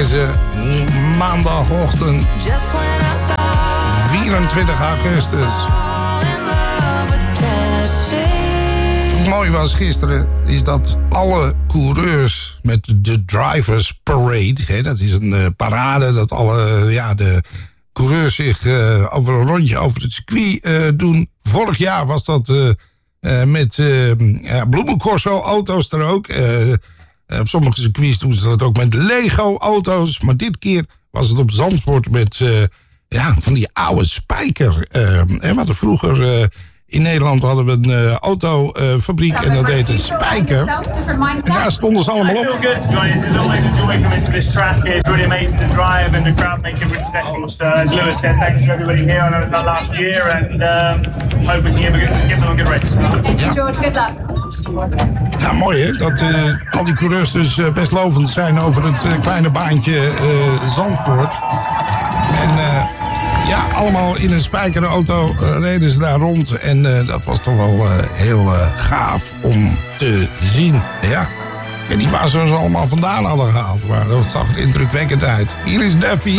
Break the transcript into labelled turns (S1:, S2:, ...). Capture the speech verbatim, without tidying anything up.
S1: deze maandagochtend vierentwintig augustus. Wat mooi was gisteren is dat alle coureurs met de Drivers Parade, hè, dat is een uh, parade dat alle ja, de coureurs zich uh, over een rondje over het circuit uh, doen. Vorig jaar was dat uh, uh, met uh, ja, bloemencorso-auto's er ook. Uh, uh, op sommige circuits doen ze dat ook met Lego-auto's. Maar dit keer was het op Zandvoort met uh, ja, van die oude spijker. Uh, en wat er vroeger... Uh, In Nederland hadden we een uh, autofabriek uh, en dat heette Spijker. En daar stonden ze allemaal op.
S2: I feel good to be honest. It's always a joy coming to this track. It's really amazing to drive and the crowd make it really special. So as Lewis said, thanks to everybody here. I know it's our last year and um, hope we can give, a, give them a good race.
S3: Thank you, George. Good luck.
S1: Ja, mooi hè, dat uh, al die coureurs dus uh, best lovend zijn over het uh, kleine baantje uh, Zandvoort. En... Uh, Ja, allemaal in een spijkerauto uh, reden ze daar rond. En uh, dat was toch wel uh, heel uh, gaaf om te zien. Ja, ik weet niet waar ze ze allemaal vandaan hadden gehaald. Maar dat zag er indrukwekkend uit. Hier is Duffy.